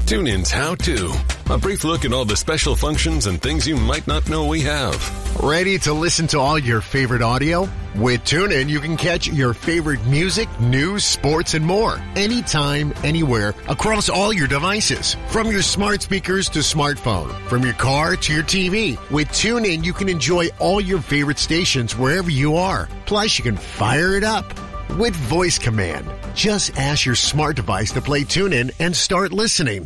TuneIn's How To. A brief look at all the special functions and things you might not know we have. Ready to listen to all your favorite audio? With TuneIn, you can catch your favorite music, news, sports, and more. Anytime, anywhere, across all your devices. From your smart speakers to smartphone. From your car to your TV. With TuneIn, you can enjoy all your favorite stations wherever you are. Plus, you can fire it up with voice command. Just ask your smart device to play TuneIn and start listening.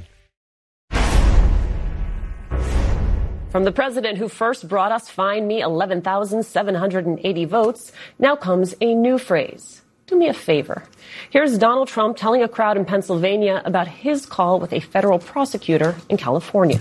From the president who first brought us "Find Me 11,780 votes," now comes a new phrase. Do me a favor. Here's Donald Trump telling a crowd in Pennsylvania about his call with a federal prosecutor in California.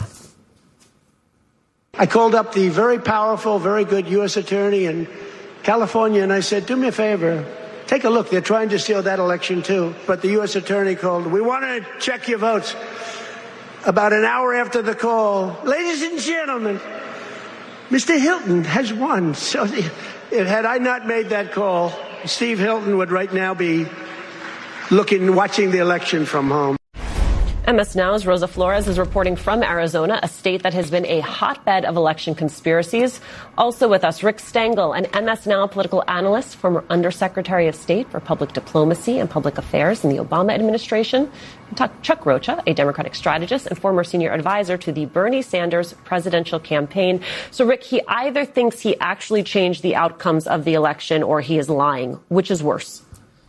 I called up the very powerful, very good U.S. attorney in California, and I said, do me a favor. Take a look. They're trying to steal that election, too. But the U.S. attorney called. We want to check your votes. About an hour after the call, ladies and gentlemen, Mr. Hilton has won. So had I not made that call, Steve Hilton would right now be watching the election from home. MS Now's Rosa Flores is reporting from Arizona, a state that has been a hotbed of election conspiracies. Also with us, Rick Stengel, an MS Now political analyst, former Undersecretary of State for Public Diplomacy and Public Affairs in the Obama administration. And Chuck Rocha, a Democratic strategist and former senior advisor to the Bernie Sanders presidential campaign. So, Rick, he either thinks he actually changed the outcomes of the election or he is lying. Which is worse?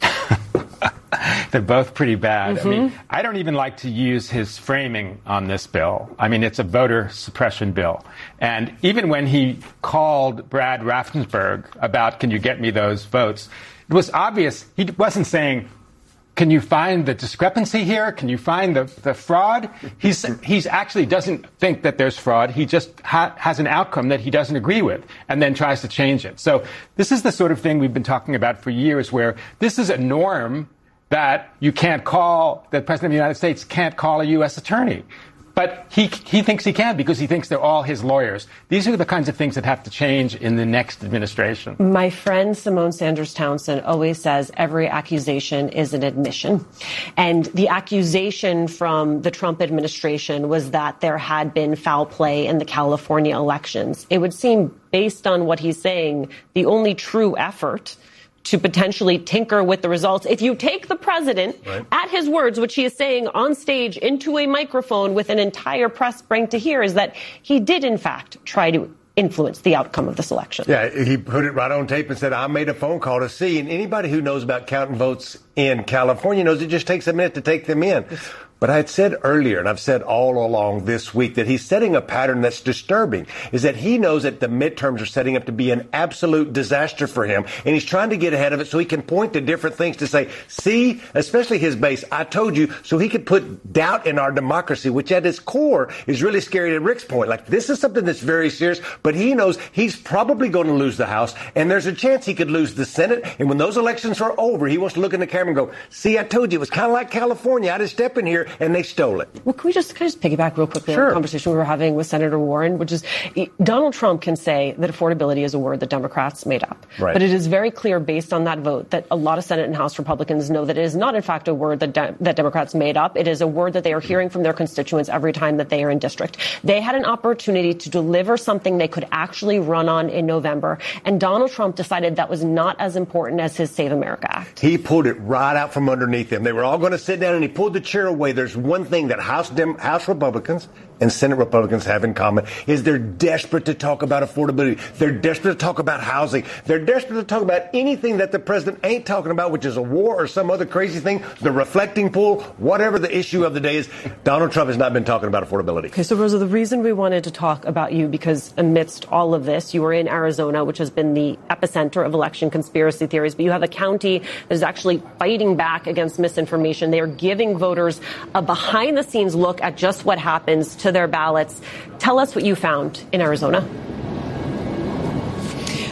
They're both pretty bad. I mean, I don't even like to use his framing on this bill. I mean, it's a voter suppression bill. And even when he called Brad Raffensperger about, can you get me those votes, it was obvious he wasn't saying, can you find the discrepancy here? Can you find the fraud? He's actually doesn't think that there's fraud. He just has an outcome that he doesn't agree with and then tries to change it. So this is the sort of thing we've been talking about for years, where this is a norm that you can't call, the President of the United States can't call a U.S. attorney. But he thinks he can because he thinks they're all his lawyers. These are the kinds of things that have to change in the next administration. My friend Simone Sanders Townsend always says every accusation is an admission. And the accusation from the Trump administration was that there had been foul play in the California elections. It would seem, based on what he's saying, the only true effort to potentially tinker with the results, if you take the president at his words, which he is saying on stage into a microphone with an entire press bring to hear, is that he did, in fact, try to influence the outcome of this election. Yeah, he put it right on tape and said, I made a phone call to see. And anybody who knows about counting votes in California knows it just takes a minute to take them in. But I had said earlier, and I've said all along this week, that he's setting a pattern that's disturbing, is that he knows that the midterms are setting up to be an absolute disaster for him. And he's trying to get ahead of it so he can point to different things to say, see, especially his base, I told you, so he could put doubt in our democracy, which at its core is really scary to Rick's point. Like, this is something that's very serious, but he knows he's probably going to lose the House, and there's a chance he could lose the Senate. And when those elections are over, he wants to look in the camera and go, see, I told you, it was kind of like California. I just step in here and they stole it. Well, can I just piggyback real quickly on the conversation we were having with Senator Warren, which is Donald Trump can say that affordability is a word that Democrats made up. Right. But it is very clear based on that vote that a lot of Senate and House Republicans know that it is not, in fact, a word that Democrats made up. It is a word that they are hearing from their constituents every time that they are in district. They had an opportunity to deliver something they could actually run on in November, and Donald Trump decided that was not as important as his Save America Act. He pulled it right out from underneath them. They were all going to sit down, and he pulled the chair away. There's one thing that House Republicans and Senate Republicans have in common is they're desperate to talk about affordability. They're desperate to talk about housing. They're desperate to talk about anything that the president ain't talking about, which is a war or some other crazy thing, the reflecting pool, whatever the issue of the day is. Donald Trump has not been talking about affordability. Okay, so Rosa, the reason we wanted to talk about you, because amidst all of this, you were in Arizona, which has been the epicenter of election conspiracy theories, but you have a county that is actually fighting back against misinformation. They are giving voters a behind-the-scenes look at just what happens to their ballots. Tell us what you found in Arizona.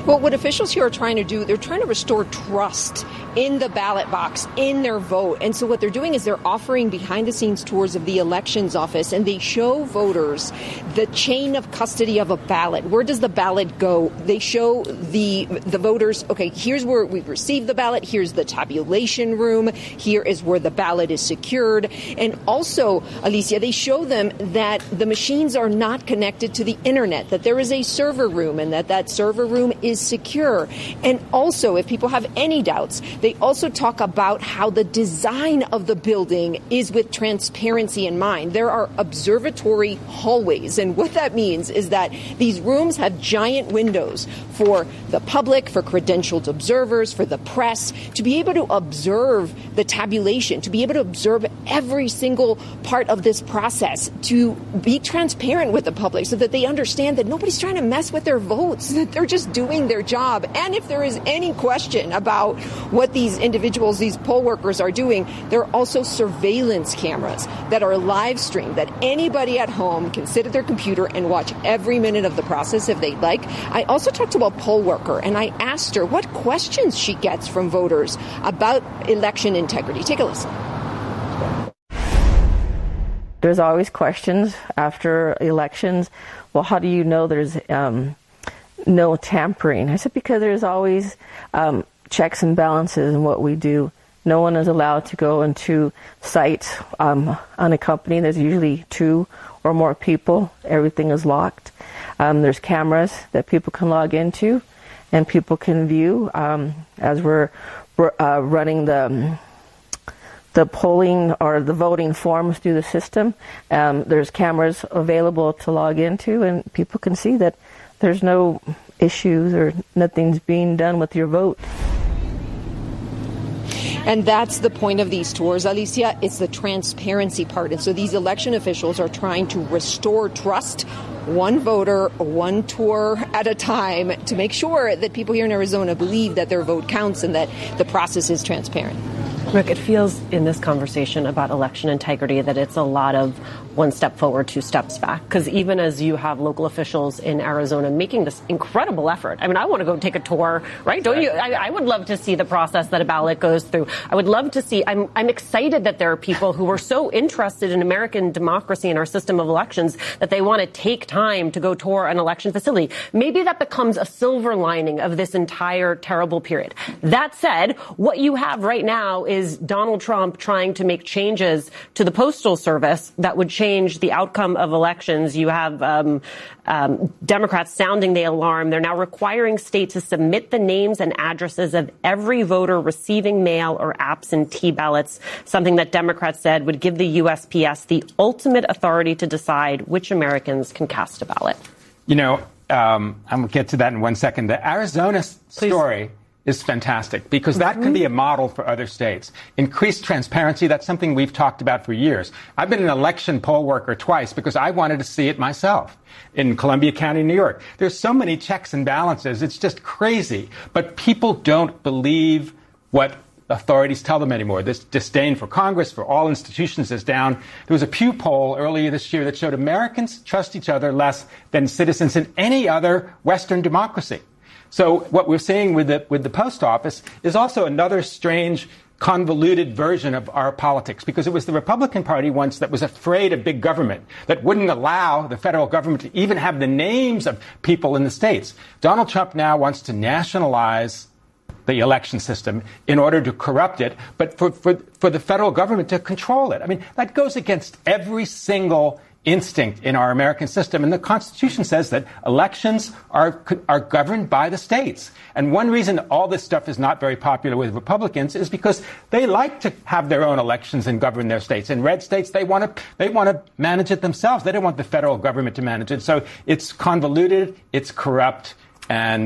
Well, what officials here are trying to do, they're trying to restore trust in the ballot box, in their vote. And so what they're doing is they're offering behind-the-scenes tours of the elections office, and they show voters the chain of custody of a ballot. Where does the ballot go? They show the voters, okay, here's where we've received the ballot, here's the tabulation room, here is where the ballot is secured. And also, Alicia, they show them that the machines are not connected to the internet, that there is a server room and that server room is secure. And also, if people have any doubts, they also talk about how the design of the building is with transparency in mind. There are observatory hallways, and what that means is that these rooms have giant windows for the public, for credentialed observers, for the press, to be able to observe the tabulation, to be able to observe every single part of this process, to be transparent with the public so that they understand that nobody's trying to mess with their votes, that they're just doing their job. And if there is any question about what these individuals, these poll workers are doing, there are also surveillance cameras that are live streamed, that anybody at home can sit at their computer and watch every minute of the process if they'd like. I also talked to a poll worker, and I asked her what questions she gets from voters about election integrity. Take a listen. There's always questions after elections. Well, how do you know there's no tampering? I said, because there's always checks and balances in what we do. No one is allowed to go into sites unaccompanied. There's usually 2 or more people. Everything is locked. There's cameras that people can log into and people can view as we're running the polling or the voting forms through the system. There's cameras available to log into, and people can see that there's no issues or nothing's being done with your vote. And that's the point of these tours, Alicia. It's the transparency part. And so these election officials are trying to restore trust, one voter, one tour at a time, to make sure that people here in Arizona believe that their vote counts and that the process is transparent. Rick, it feels in this conversation about election integrity that it's a lot of one step forward, 2 steps back. Because even as you have local officials in Arizona making this incredible effort, I mean, I want to go take a tour, right? Don't you? I would love to see the process that a ballot goes through. I would love to see, I'm excited that there are people who are so interested in American democracy and our system of elections that they want to take time to go tour an election facility. Maybe that becomes a silver lining of this entire terrible period. That said, what you have right now is Donald Trump trying to make changes to the Postal Service that would change the outcome of elections. You have Democrats sounding the alarm. They're now requiring states to submit the names and addresses of every voter receiving mail or absentee ballots, something that Democrats said would give the USPS the ultimate authority to decide which Americans can cast a ballot. You know, I'm going to get to that in 1 second. The Arizona story is fantastic because that can be a model for other states. Increased transparency, that's something we've talked about for years. I've been an election poll worker twice because I wanted to see it myself in Columbia County, New York. There's so many checks and balances. It's just crazy. But people don't believe what authorities tell them anymore. This disdain for Congress, for all institutions, is down. There was a Pew poll earlier this year that showed Americans trust each other less than citizens in any other Western democracy. So what we're seeing with the post office is also another strange, convoluted version of our politics, because it was the Republican Party once that was afraid of big government, that wouldn't allow the federal government to even have the names of people in the states. Donald Trump now wants to nationalize the election system in order to corrupt it, but for the federal government to control it. I mean, that goes against every single instinct in our American system. And the Constitution says that elections are governed by the states. And one reason all this stuff is not very popular with Republicans is because they like to have their own elections and govern their states. In red states, they want to manage it themselves. They don't want the federal government to manage it. So it's convoluted, it's corrupt, and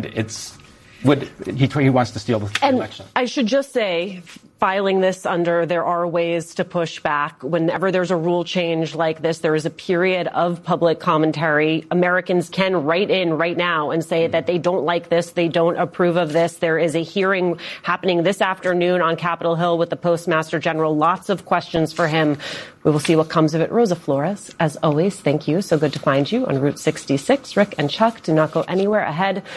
he wants to steal the election. I should just say, filing this under, there are ways to push back. Whenever there's a rule change like this, there is a period of public commentary. Americans can write in right now and say that they don't like this, they don't approve of this. There is a hearing happening this afternoon on Capitol Hill with the Postmaster General. Lots of questions for him. We will see what comes of it. Rosa Flores, as always, thank you. So good to find you on Route 66. Rick and Chuck, do not go anywhere. Ahead,